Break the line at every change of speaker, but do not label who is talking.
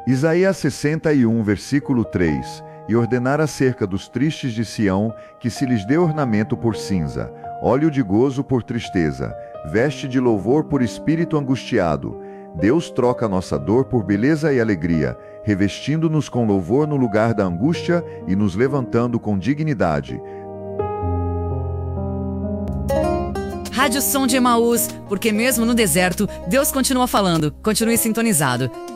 Isaías 61, versículo 3: E ordenar acerca dos tristes de Sião, que se lhes dê ornamento por cinza, óleo de gozo por tristeza, veste de louvor por espírito angustiado. Deus troca nossa dor por beleza e alegria, revestindo-nos com louvor no lugar da angústia e nos levantando com dignidade.
Rádio Som de Emaús, porque mesmo no deserto, Deus continua falando. Continue sintonizado.